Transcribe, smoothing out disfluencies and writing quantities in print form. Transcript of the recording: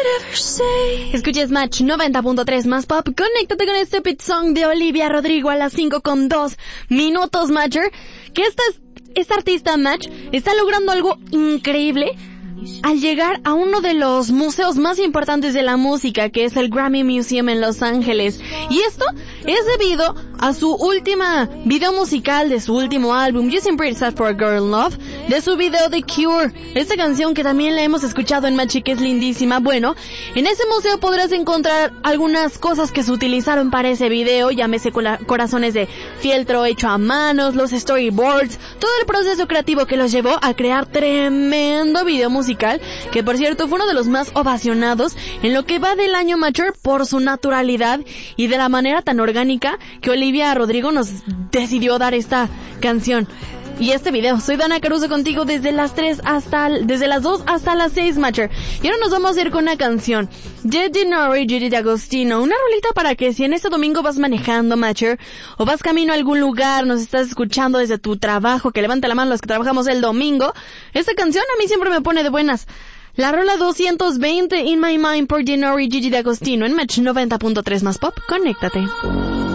Escuches Match 90.3 más pop. Conéctate con este Stupid Song de Olivia Rodrigo a las 5:02 Matcher. Que esta artista Match está logrando algo increíble al llegar a uno de los museos más importantes de la música, que es el Grammy Museum en Los Ángeles. Y esto es debido a su última video musical de su último álbum, Using Pretty Sad for a Girl in Love, de su video The Cure. Esta canción que también la hemos escuchado en Match y que es lindísima. Bueno, en ese museo podrás encontrar algunas cosas que se utilizaron para ese video, llámese corazones de fieltro hecho a manos, los storyboards, todo el proceso creativo que los llevó a crear tremendo video musical, que por cierto fue uno de los más ovacionados en lo que va del año Matcher por su naturalidad y de la manera tan orgánica que Olivia Rodrigo nos decidió dar esta canción y este video. Soy Dana Caruso contigo desde las 2 hasta las 6 Matcher. Y ahora nos vamos a ir con una canción, Gigi Nori, Gigi D'Agostino, una rolita para que si en este domingo vas manejando Matcher o vas camino a algún lugar, nos estás escuchando desde tu trabajo, que levanta la mano los que trabajamos el domingo. Esta canción a mí siempre me pone de buenas. La rola 220, In My Mind por Gigi Nori, Gigi D'Agostino en Match 90.3 más pop. Conéctate.